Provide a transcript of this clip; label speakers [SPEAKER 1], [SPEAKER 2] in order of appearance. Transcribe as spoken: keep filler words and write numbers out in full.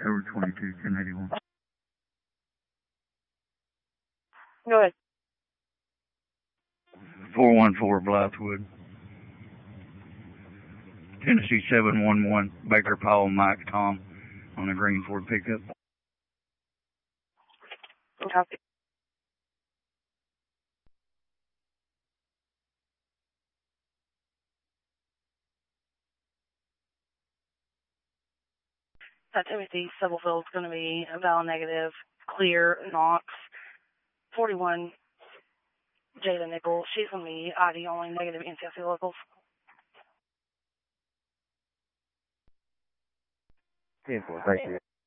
[SPEAKER 1] over twenty-two, ten eighty-one.
[SPEAKER 2] Go ahead.
[SPEAKER 1] four one four Blythewood. Tennessee seven one one, Baker, Powell, Mike, Tom on a green Ford pickup.
[SPEAKER 2] Copy. Uh, Timothy Stubblefield is going to be a valid negative, clear, Knox. forty-one, Jada Nichols. She's going to be I D only, negative N C L C locals.
[SPEAKER 3] ten four, thank you.